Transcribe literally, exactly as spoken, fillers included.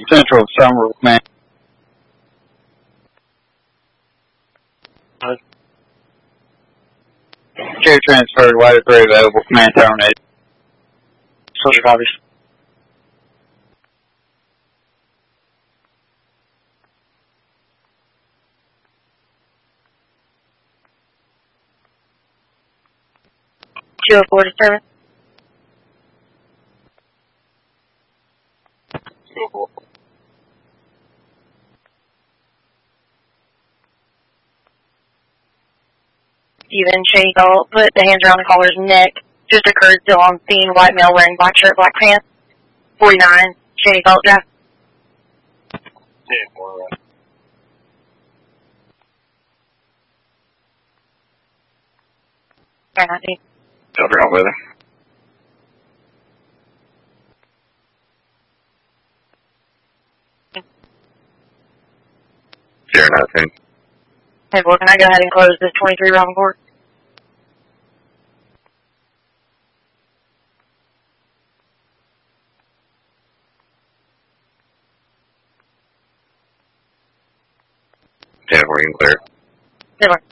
Central Summer, man. Carry transferred, wide at three available, command tower eight. Soldier copies. two oh four to service. Steven Chase, I'll put the hands around the caller's neck. Just occurred still on scene, white male wearing black shirt, black pants. forty-nine, Shady Galt draft. ten four, right. Sorry, nineteen. Cover on weather. Zero nineteen. Hey, boy, can I go ahead and close this twenty-three Robin Court? ten four, you can clear. Good one.